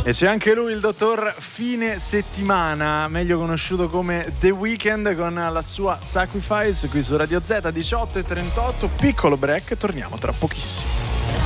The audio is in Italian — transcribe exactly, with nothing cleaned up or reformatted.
E c'è anche lui, il dottor Fine Settimana, meglio conosciuto come The Weeknd, con la sua Sacrifice qui su Radio Z. Diciotto e trentotto, piccolo break, torniamo tra pochissimo.